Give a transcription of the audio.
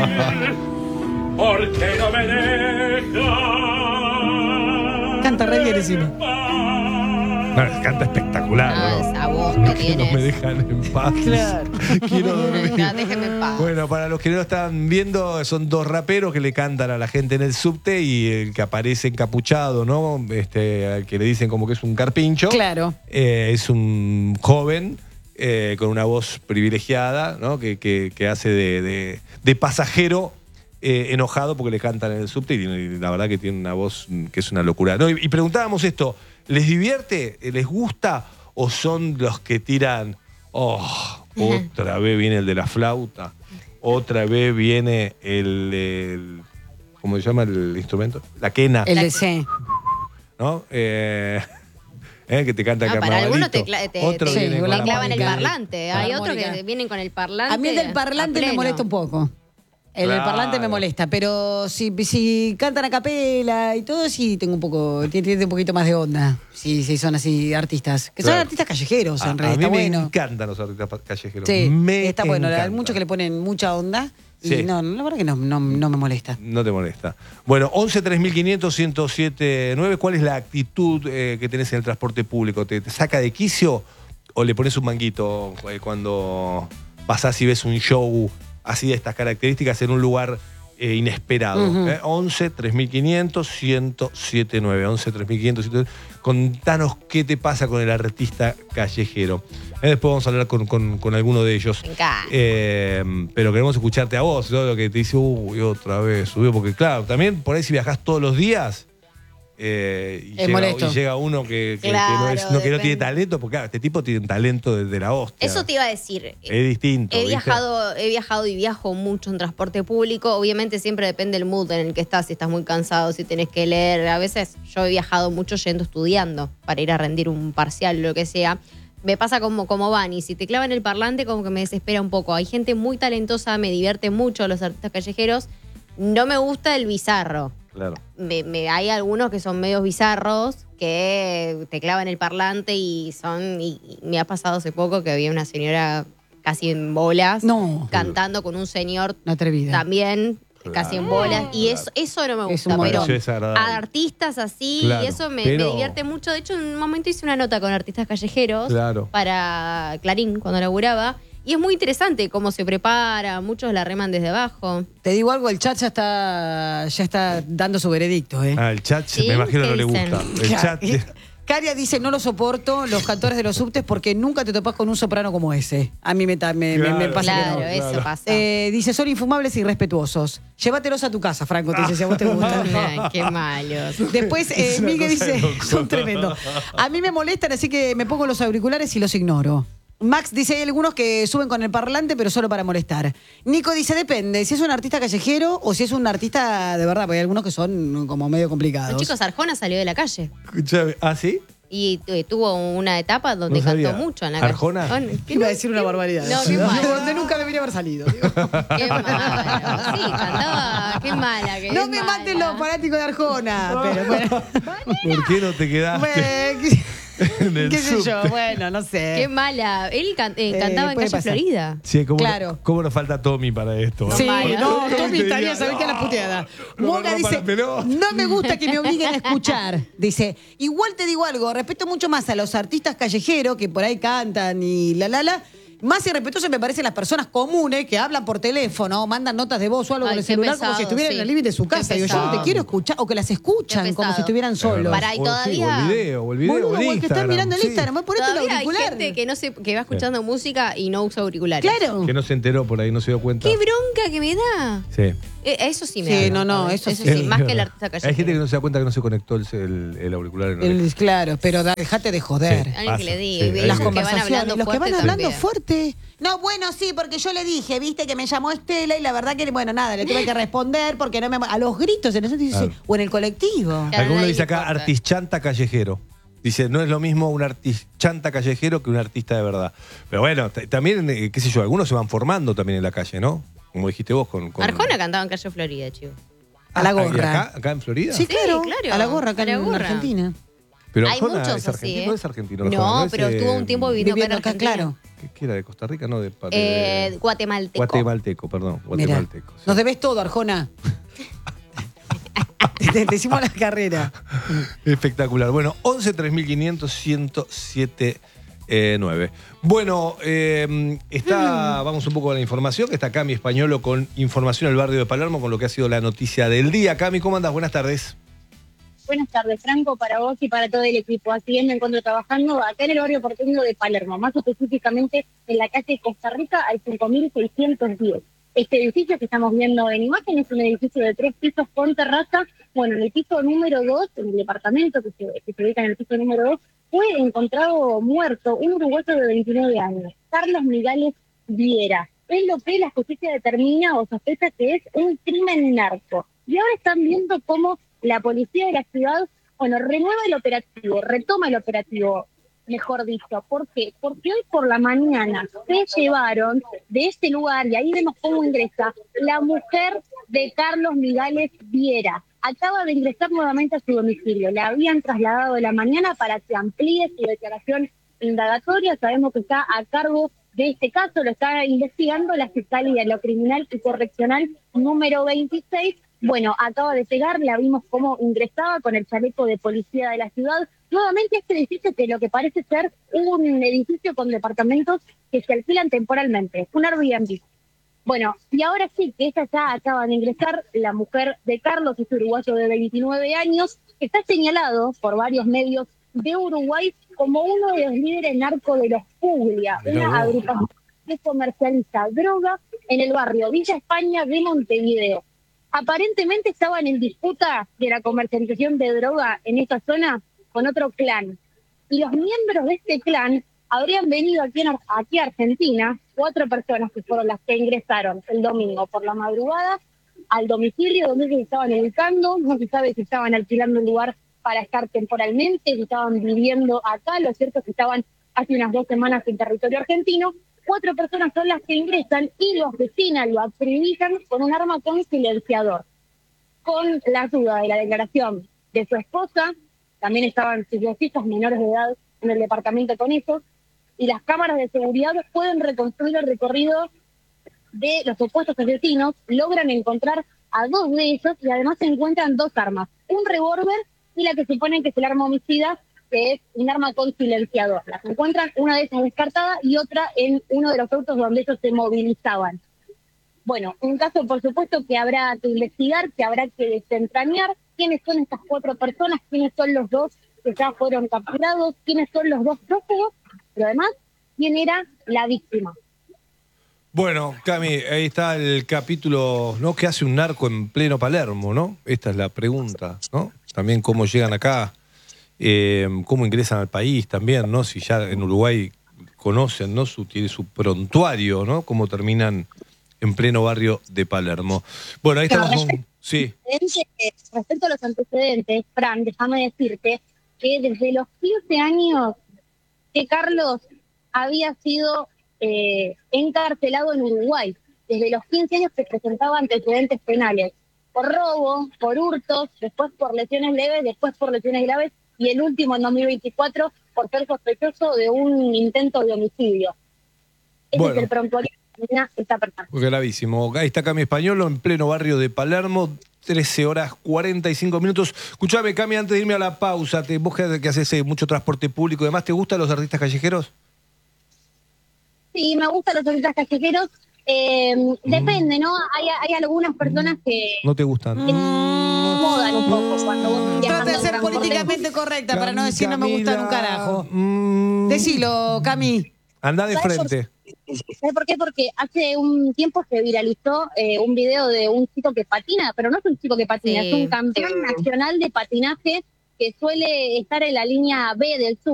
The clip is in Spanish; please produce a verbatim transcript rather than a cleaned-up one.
¿Por qué no me dejas? Canta re bien encima. No, canta espectacular, Ah, ¿no? esa voz que Que no tienes. me dejan en paz. Claro. Quiero dormir. No, déjeme en paz. Bueno, para los que no lo están viendo, son dos raperos que le cantan a la gente en el subte y el que aparece encapuchado, ¿no? Este, al que le dicen como que es un carpincho. Claro. Eh, es un joven eh, con una voz privilegiada, ¿no? Que, que- que hace de, de- de pasajero eh, enojado porque le cantan en el subte y, tiene- y la verdad que tiene una voz mm, que es una locura. No, y, y preguntábamos esto, ¿les divierte? ¿Les gusta? ¿O son los que tiran, oh, otra vez viene el de la flauta, otra vez viene el, el ¿cómo se llama el instrumento? La quena, El de C. ¿no? Eh, eh, que te canta Ah, para carnavalito. algunos te, cla- te, Otro te- viene Sí, con la la clavan el armónica. parlante. La Hay otros armónica. que vienen con el parlante. A mí el del a parlante me pleno. molesta un poco. El del Claro. parlante me molesta, pero si, si cantan a capela y todo, sí tengo un poco, tiene, tiene un poquito más de onda. Sí, sí, son así artistas. Que son Claro. artistas callejeros, A, en realidad. a mí Está me bueno. encantan los artistas pa- callejeros. Sí, me está bueno. Hay encantan. muchos que le ponen mucha onda. Y Sí. no, la verdad que no, no, no me molesta. No te molesta. Bueno, once tres mil quinientos ciento siete nueve, ¿cuál es la actitud eh, que tenés en el transporte público? ¿Te, te saca de quicio o le pones un manguito eh, cuando pasás y ves un show así de estas características en un lugar eh, inesperado? Ujú. ¿eh? once tres mil quinientos ciento siete nueve. once tres mil quinientos ciento siete nueve. Contanos qué te pasa con el artista callejero. Eh, después vamos a hablar con, con- con alguno de ellos. Me encanta. Eh, pero queremos escucharte a vos, ¿no? Lo que te dice, uy, otra vez subió. Porque, claro, también por ahí si viajás todos los días eh, y, Es llega, molesto. y llega uno que, que- que Claro, no, es- no- que no depende. tiene talento, porque claro, este tipo tiene un talento desde la hostia. Eso te iba a decir. Es distinto. He ¿viste? viajado, he viajado y viajo mucho en transporte público. Obviamente siempre depende del mood en el que estás, si estás muy cansado, si tenés que leer. A veces yo he viajado mucho yendo estudiando para ir a rendir un parcial o lo que sea. Me pasa como, como Vani, si te clavan el parlante como que me desespera un poco. Hay gente muy talentosa, me divierte mucho los artistas callejeros. No me gusta el bizarro. Claro. Me, me- hay algunos que son medios bizarros que te clavan el parlante y son. Y, y me ha pasado hace poco que había una señora casi en bolas No. cantando con un señor Una atrevida. también casi en bolas. Y eso, eso no me Es gusta, un pero montón. Es desagradable. a artistas así, Claro, y eso me, pero- me divierte mucho. De hecho, en un momento hice una nota con artistas callejeros Claro. para Clarín cuando laburaba. Y es muy interesante cómo se prepara, muchos la reman desde abajo. Te digo algo, el chat ya está, ya está dando su veredicto, ¿eh? Ah, el chat, Sí, me imagino ¿qué no le dicen? gusta. El chat. Caria dice, no lo soporto, los cantores de los subtes, porque nunca te topas con un soprano como ese. A mí me, ta- me, me- me Claro, pasa Claro, que no. eso claro. pasa. Eh, dice, son infumables y irrespetuosos. Llévatelos a tu casa, Franco, te dice, si a vos te gusta. Ay, qué malos. Después, eh, Es una Miguel cosa de dice, loco. son tremendos. A mí me molestan, así que me pongo los auriculares y los ignoro. Max dice, hay algunos que suben con el parlante, pero solo para molestar. Nico dice, depende, si es un artista callejero o si es un artista de verdad, porque hay algunos que son como medio complicados. Los chicos, Arjona salió de la calle. Escuchame, ¿ah, sí? Y tu- tuvo una etapa donde No sabía. cantó mucho en la calle. ¿Arjona? Bueno, ¿qué Iba a no? decir una barbaridad. No, qué malo. Donde nunca debería haber salido. digo. Qué malo. Sí, cantaba. Qué mala. Que No es me mala. maten los fanáticos de Arjona, pero bueno. ¿Por qué no te quedaste Bueno, en el qué sé yo, subte? bueno, no sé. Qué mala. Él can- eh, Eh, cantaba en puede Calle pasar. Florida. Sí, ¿cómo, Claro. ¿cómo nos falta Tommy para esto? Sí, malo. no, Te Tommy diría, estaría, ¿sabés qué? A la no, puteada. no me Moga rompa dice, la pelota. no me gusta que me obliguen a escuchar. Dice, igual te digo algo, respeto mucho más a los artistas callejeros que por ahí cantan y la la la. Más irrespetuoso me parecen las personas comunes que hablan por teléfono, mandan notas de voz o algo Ay, con el qué celular como pesado, si estuvieran sí. en el living de su Qué casa. Digo, yo no te pesado. quiero escuchar, o que las escuchan Qué como pesado. si estuvieran solos. Pará, y O, sí, todavía- o el video, o el video, Boludo, o el o el que está Instagram, mirando el sí. Instagram, ponete el Todavía hay auricular. gente que no se, que va escuchando música y no usa auriculares. Claro. Que no se enteró por ahí, no se dio cuenta. Qué bronca que me da. Sí. Eh, eso sí me Sí, da. no, no, bronca. eso Eso sí. sí, más que el artista Hay callejero. gente que no se da cuenta que no se conectó el, el- el auricular en la El- claro, pero da- dejate de joder. Sí. Alguien que le Pasa, diga. sí, y hay los que- que van Conversaciones, hablando los que van fuerte hablando también. fuerte. No, bueno, sí, porque yo le dije, viste, que me llamó Estela y la verdad que, bueno, nada, le tuve que responder porque no me... A los gritos en ese dice, Claro. o en el colectivo. Claro, Alguno nadie dice le acá importa. artischanta callejero. Dice, no es lo mismo un artischanta callejero que un artista de verdad. Pero bueno, t- también, eh, qué sé yo, algunos se van formando también en la calle, ¿no? Como dijiste vos con... con... Arjona cantaba en Calle Florida, chico. A la Ah, ¿y gorra. acá, acá en Florida? Sí, claro, claro, a la gorra acá a la en gorra. Argentina. Pero Hay Arjona muchos es así, argentino, ¿eh? no es argentino. No, Arjona, es, pero eh, estuvo un tiempo viviendo acá en Viviendo acá, Argentina. claro. ¿Qué, qué era? ¿De Costa Rica? No, de... de- Eh, guatemalteco. Guatemalteco, perdón. Mira, Guatemalteco. sí. nos debes todo, Arjona. Te decimos la carrera. Espectacular. Bueno, once tres mil quinientos ciento siete nueve. Bueno, eh, está, vamos un poco a la información, que está Cami Españolo con información del barrio de Palermo, con lo que ha sido la noticia del día. Cami, ¿cómo andas? Buenas tardes. Buenas tardes, Franco, para vos y para todo el equipo. Así es, me encuentro trabajando acá en el barrio porteño de Palermo, más específicamente en la calle Costa Rica al cinco mil seiscientos diez. Este edificio que estamos viendo en imagen es un edificio de tres pisos con terraza. Bueno, en el piso número dos, en el departamento que se, que se ubica en el piso número dos, fue encontrado muerto un uruguayo de veintinueve años, Carlos Migales Viera. Es lo que la justicia determina o sospecha que es un crimen narco. Y ahora están viendo cómo la policía de la ciudad, bueno, renueva el operativo, retoma el operativo, mejor dicho. ¿Por qué? Porque hoy por la mañana se llevaron de este lugar, y ahí vemos cómo ingresa, la mujer de Carlos Migales Viera. Acaba de ingresar nuevamente a su domicilio. La habían trasladado de la mañana para que amplíe su declaración indagatoria. Sabemos que está a cargo de este caso, lo está investigando la Fiscalía de lo Criminal y Correccional número veintiséis. Bueno, acaba de llegar, la vimos cómo ingresaba con el chaleco de policía de la ciudad. Nuevamente este edificio que lo que parece ser un edificio con departamentos que se alquilan temporalmente, un Airbnb. Bueno, y ahora sí, que ella ya acaba de ingresar, la mujer de Carlos, este uruguayo de veintinueve años, que está señalado por varios medios de Uruguay como uno de los líderes narco de los Puglia, Mirá una vos. agrupación que comercializa droga en el barrio Villa España de Montevideo. Aparentemente estaban en disputa de la comercialización de droga en esta zona con otro clan. Y los miembros de este clan habrían venido aquí, en, aquí a Argentina, cuatro personas que fueron las que ingresaron el domingo por la madrugada al domicilio donde se estaban ubicando. No se sabe si estaban alquilando un lugar para estar temporalmente, si estaban viviendo acá. Lo cierto es que estaban hace unas dos semanas en territorio argentino. Cuatro personas son las que ingresan y lo asesinan, lo acribillan con un arma con silenciador. Con la ayuda de la declaración de su esposa, también estaban sus dos hijas menores de edad en el departamento con ellos, y las cámaras de seguridad pueden reconstruir el recorrido de los supuestos asesinos, logran encontrar a dos de ellos y además se encuentran dos armas, un revólver y la que suponen que es el arma homicida, que es un arma con silenciador. Las encuentran, una de ellas descartada y otra en uno de los autos donde ellos se movilizaban. Bueno, un caso por supuesto que habrá que investigar, que habrá que desentrañar quiénes son estas cuatro personas, quiénes son los dos que ya fueron capturados, quiénes son los dos prófugos, pero además quién era la víctima. Bueno, Cami, ahí está el capítulo, ¿no? ¿Qué hace un narco en pleno Palermo, no? Esta es la pregunta, ¿no? También cómo llegan acá, eh, cómo ingresan al país también, ¿no? Si ya en Uruguay conocen, ¿no? Su, tiene su prontuario, ¿no? Cómo terminan en pleno barrio de Palermo. Bueno, ahí estamos con... Sí. Respecto a los antecedentes, Fran, déjame decirte que desde los quince años que Carlos había sido eh, encarcelado en Uruguay. Desde los quince años que presentaba antecedentes penales. Por robo, por hurtos, después por lesiones leves, después por lesiones graves y el último en dos mil veinticuatro por ser sospechoso de un intento de homicidio. Ese Bueno. es el prontuario que tenía esta persona. Gravísimo. Ahí está Cami Españolo en pleno barrio de Palermo, trece horas cuarenta y cinco minutos. Escuchame, Cami, antes de irme a la pausa, te, vos que, que haces eh, mucho transporte público y demás, ¿te gustan los artistas callejeros? Sí, me gustan los artistas callejeros. Eh, Mm. Depende, ¿no? Hay, hay algunas personas que ¿No te gustan? que se incomodan un poco cuando vos viajas Trata de en ser transporte políticamente correcta para no decir no me Camila, gustan un carajo. mm, Decilo, Cami. Andá de ¿Sabes por frente. ¿Sabes por qué? Porque hace un tiempo se viralizó eh, un video de un chico que patina, pero no es un chico que patina, Sí. es un campeón nacional de patinaje que suele estar en la línea B del sur.